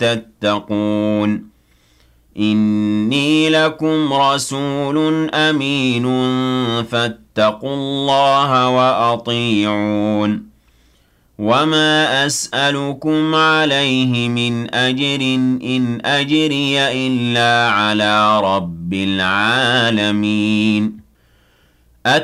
تتقون إني لكم رسول أمين فاتقوا الله وأطيعون وما أسألكم عليه من أجر إن أجري إلا على رب العالمين